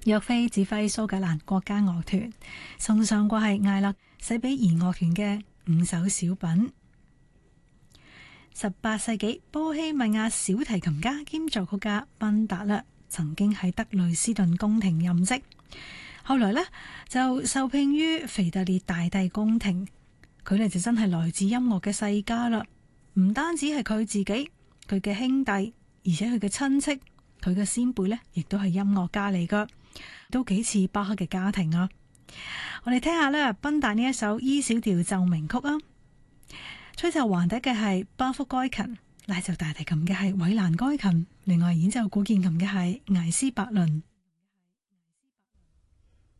約菲指揮蘇格蘭國家樂團，送上過係艾勒寫俾弦樂團嘅5首小品。18世紀波希米亞小提琴家兼作曲家賓達勒曾經喺德累斯頓宮廷任職，後來呢就受聘於腓特烈大帝宮廷。佢哋就真係來自音樂嘅世家啦，唔單止係佢自己，佢嘅兄弟，而且佢嘅親戚，佢嘅先輩呢亦都係音樂家嚟噶，都幾似巴赫嘅家庭啊！我哋聽下呢賓達呢一首 E 小調奏鳴曲啊！吹奏橫笛嘅係巴福該勤，拉奏大提琴嘅係韋蘭該勤，另外演奏古鍵琴嘅係艾斯伯倫。